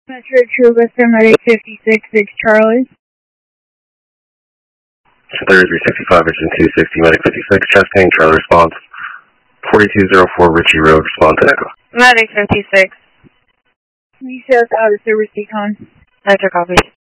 Metro True Western Medic 566 Charlie. 3365, Engine 260, Medic 56, chest pain, Charlie response. 4204 Ritchie Road, respond to Echo. Medic 56. We shut out of service decon. Metro copy.